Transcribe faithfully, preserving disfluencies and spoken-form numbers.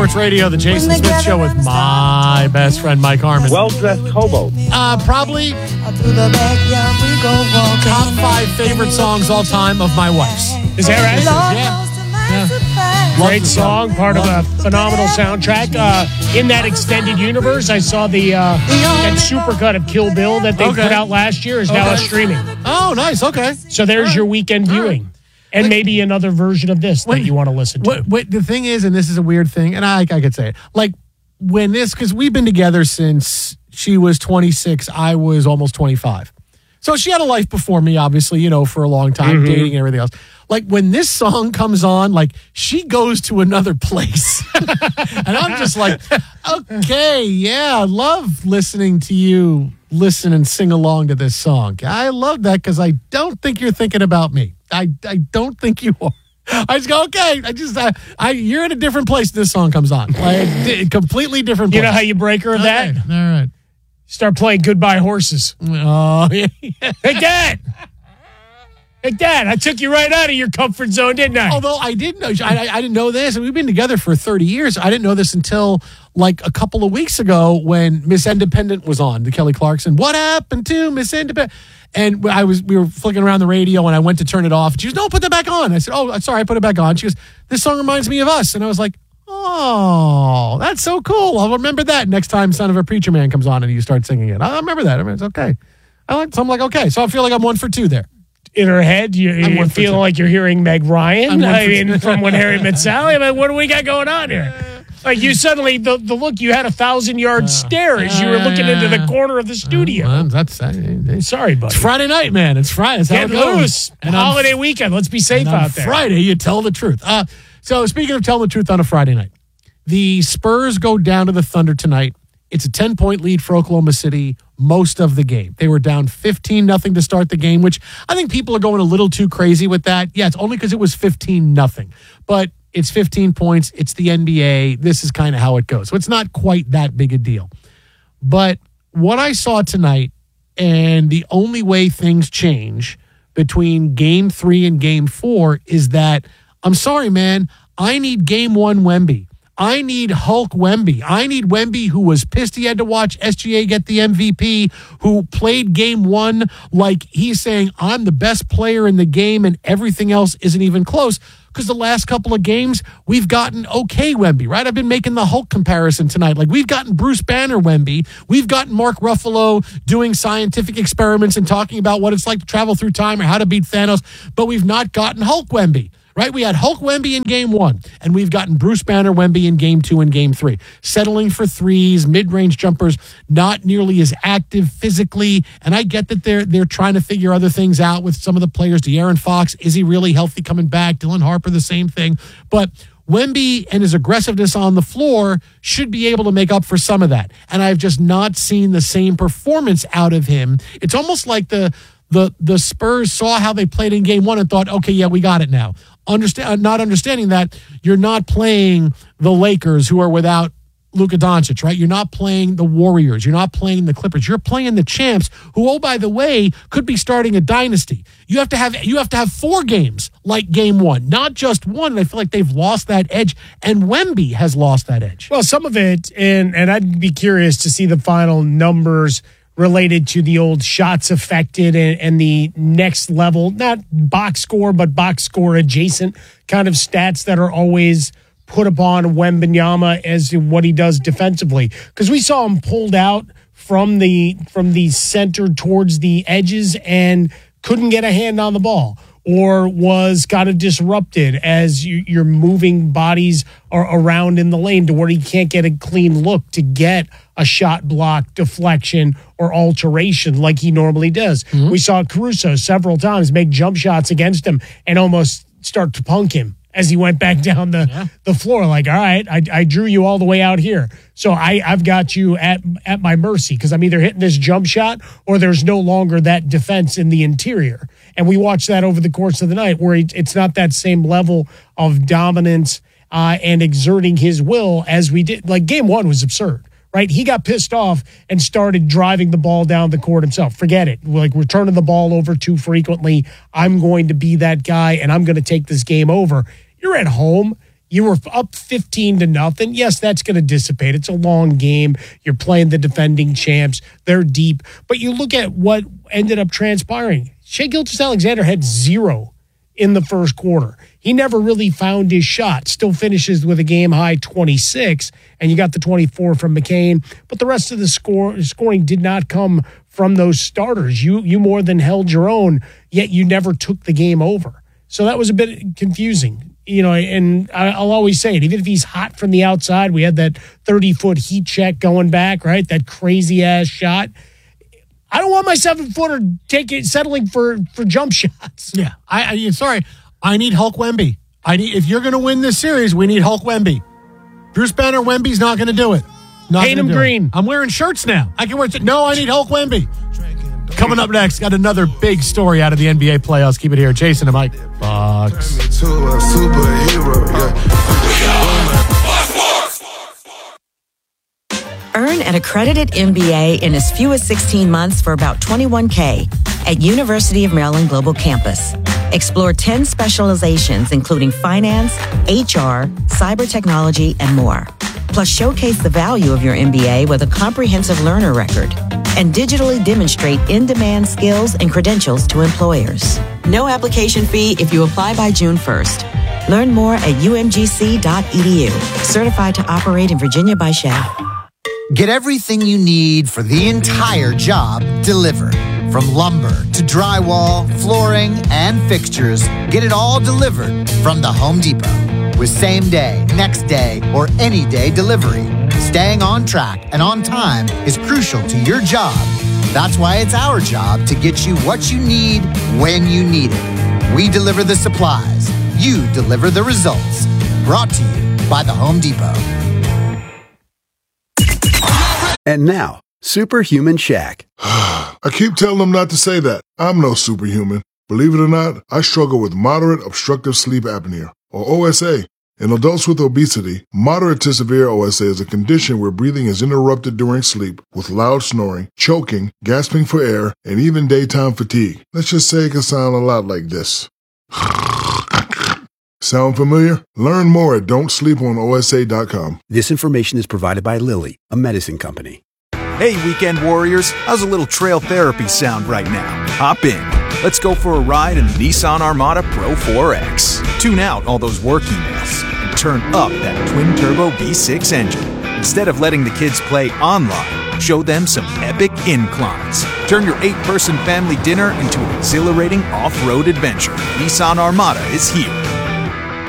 Sports Radio, the Jason Smith Show with my best friend, Mike Harmon. Well-dressed hobo. Uh, probably top five favorite songs all time of my wife's. Is that right? Yeah. yeah. Great song, part of a phenomenal soundtrack. Uh, in that extended universe, I saw the uh, that supercut of Kill Bill that they Okay. put out last year is now Okay. streaming. Oh, nice. Okay. So there's your weekend viewing. And Like- maybe another version of this that Wait, you want to listen to. What, what the thing is, and this is a weird thing, and I, I could say it, like when this, because we've been together since she was twenty-six, I was almost twenty-five. So she had a life before me, obviously, you know, for a long time, Mm-hmm. dating and everything else. Like when this song comes on, like she goes to another place. And I'm just like, okay, yeah, I love listening to you listen and sing along to this song. I love that because I don't think you're thinking about me. I, I don't think you are. I just go, okay, I just, I, I you're in a different place this song comes on. Like, di- completely different place. You know how you break her of that? Okay, all right. Start playing Goodbye Horses. Oh, yeah. Hey, Dad! Hey, Dad, I took you right out of your comfort zone, didn't I? Although I didn't know, I, I didn't know this, and we've been together for thirty years. I didn't know this until like a couple of weeks ago when Miss Independent was on, the Kelly Clarkson. What happened to Miss Independent? And I was, we were flicking around the radio, and I went to turn it off. She goes, "No, put that back on." I said, "Oh, sorry, I put it back on." She goes, "This song reminds me of us," and I was like, "Oh, that's so cool. I'll remember that next time Son of a Preacher Man comes on and you start singing it. I'll remember that. I mean, it's okay." I like, so I'm like, okay. So I feel like I'm one for two there. In her head, you, I'm you one for feel two. like you're hearing Meg Ryan. I'm one I for mean, two. from When Harry Met Sally. I mean, what do we got going on here? Like you suddenly, the, the look, you had a thousand yard stare as you were looking into the corner of the studio. Well, that's uh, it's Sorry, buddy. Friday night, man. It's Friday. It's how Get it goes. loose. And on- Holiday weekend. Let's be safe and on out there. Friday, you tell the truth. Uh, so speaking of telling the truth on a Friday night, the Spurs go down to the Thunder tonight. It's a ten-point lead for Oklahoma City most of the game. They were down fifteen nothing to start the game, which I think people are going a little too crazy with that. Yeah, it's only because it was fifteen nothing. But it's fifteen points. It's the N B A. This is kind of how it goes. So it's not quite that big a deal. But what I saw tonight, and the only way things change between game three and game four is that, I'm sorry, man, I need game one Wemby. I need Hulk Wemby. I need Wemby, who was pissed he had to watch S G A get the M V P, who played game one like he's saying, I'm the best player in the game and everything else isn't even close. Because the last couple of games, we've gotten okay Wemby, right? I've been making the Hulk comparison tonight. Like, we've gotten Bruce Banner Wemby. We've gotten Mark Ruffalo doing scientific experiments and talking about what it's like to travel through time or how to beat Thanos. But we've not gotten Hulk Wemby. Right? We had Hulk Wemby in game one, and we've gotten Bruce Banner Wemby in game two and game three. Settling for threes, mid-range jumpers, not nearly as active physically. And I get that they're they're trying to figure other things out with some of the players. De'Aaron Fox, is he really healthy coming back? Dylan Harper, the same thing. But Wemby and his aggressiveness on the floor should be able to make up for some of that. And I've just not seen the same performance out of him. It's almost like the the the Spurs saw how they played in game one and thought, okay, yeah, we got it now. Understand, not understanding that you're not playing the Lakers, who are without Luka Doncic, right? You're not playing the Warriors. You're not playing the Clippers. You're playing the champs, who, oh, by the way, could be starting a dynasty. You have to have you have to have four games like game one, not just one. And I feel like they've lost that edge, and Wemby has lost that edge. Well, some of it, and and I'd be curious to see the final numbers related to the old shots affected and, and the next level, not box score, but box score adjacent kind of stats that are always put upon Wembanyama as to what he does defensively. Because we saw him pulled out from the from the center towards the edges and couldn't get a hand on the ball, or was kind of disrupted as you, you're moving bodies are around in the lane to where he can't get a clean look to get a shot block, deflection, or alteration like he normally does. Mm-hmm. We saw Caruso several times make jump shots against him and almost start to punk him as he went back down the, yeah. the floor. Like, all right, I, I drew you all the way out here. So I, I've got you at, at my mercy because I'm either hitting this jump shot or there's no longer that defense in the interior. And we watched that over the course of the night where it's not that same level of dominance uh, and exerting his will as we did. Like, game one was absurd, right? He got pissed off and started driving the ball down the court himself. Forget it. Like, we're turning the ball over too frequently. I'm going to be that guy, and I'm going to take this game over. You're at home. You were up fifteen to nothing. Yes, that's going to dissipate. It's a long game. You're playing the defending champs. They're deep. But you look at what ended up transpiring. Shai Gilgeous-Alexander had zero in the first quarter. He never really found his shot. Still finishes with a game-high twenty-six, and you got the twenty-four from McCain. But the rest of the score scoring did not come from those starters. You, you more than held your own, yet you never took the game over. So that was a bit confusing. You know, and I'll always say it, even if he's hot from the outside, we had that thirty-foot heat check going back, right? That crazy-ass shot. I don't want my seven-footer taking settling for, for jump shots. Yeah, I, I sorry. I need Hulk Wemby. I need if you're going to win this series, we need Hulk Wemby. Bruce Banner Wemby's not going to do it. Not Paint him green. It. I'm wearing shirts now. I can wear it. No, I need Hulk Wemby. Coming up next, got another big story out of the N B A playoffs. Keep it here. Jason and Mike. Fox. Earn an accredited M B A in as few as sixteen months for about twenty-one K at University of Maryland Global Campus. Explore ten specializations, including finance, H R, cyber technology, and more. Plus, showcase the value of your M B A with a comprehensive learner record and digitally demonstrate in-demand skills and credentials to employers. No application fee if you apply by June first. Learn more at U M G C dot E D U. Certified to operate in Virginia by S H A. Get everything you need for the entire job delivered. From lumber to drywall, flooring, and fixtures, get it all delivered from the Home Depot. With same day, next day, or any day delivery, staying on track and on time is crucial to your job. That's why it's our job to get you what you need when you need it. We deliver the supplies. You deliver the results. Brought to you by the Home Depot. And now, Superhuman Shaq. I keep telling them not to say that. I'm no superhuman. Believe it or not, I struggle with moderate obstructive sleep apnea, or O S A. In adults with obesity, moderate to severe O S A is a condition where breathing is interrupted during sleep with loud snoring, choking, gasping for air, and even daytime fatigue. Let's just say it can sound a lot like this. Sound familiar? Learn more at don't sleep on O S A dot com. This information is provided by Lilly, a medicine company. Hey, weekend warriors, how's a little trail therapy sound right now? Hop in. Let's go for a ride in the Nissan Armada Pro four X. Tune out all those work emails and turn up that twin-turbo V six engine. Instead of letting the kids play online, show them some epic inclines. Turn your eight-person family dinner into an exhilarating off-road adventure. Nissan Armada is here.